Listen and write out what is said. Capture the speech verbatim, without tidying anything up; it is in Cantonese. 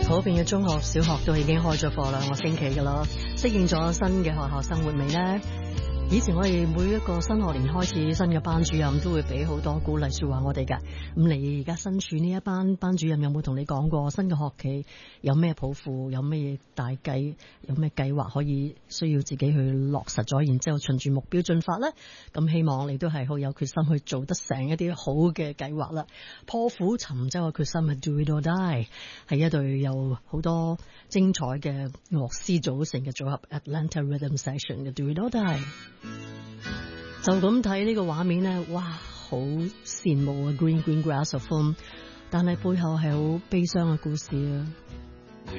嗰邊嘅中學、小學都已經開咗課兩個星期噶啦，適應咗新嘅學校生活未呢？以前我哋每一個新學年開始，新嘅班主任都會俾好多鼓勵說話我哋㗎。咁你而家身處呢一班班主任有冇同你講過新嘅學期有咩抱負，有咩大計，有咩計劃可以需要自己去落實咗，然之後循住目標進發呢？咁希望你都係好有決心去做得成一啲好嘅計劃啦。破釜沉舟嘅決心係 Do It or Die， 係一隊有好多精彩嘅樂師組成嘅組合 Atlanta Rhythm Section 嘅 Do It or Die。就咁睇呢個畫面呢，哇，好羨慕啊 Green Green Grass of Home， 但係背後係好悲傷嘅故事啊。